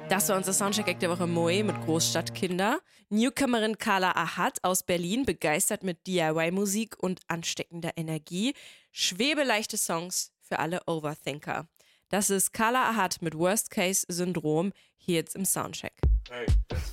Das war unser Soundcheck der Woche Moe mit Großstadtkinder. Newcomerin Carla Ahad aus Berlin, begeistert mit DIY-Musik und ansteckender Energie. Schwebeleichte Songs für alle Overthinker. Das ist Carla Ahad mit Worst Case Syndrom hier jetzt im Soundcheck. Hey.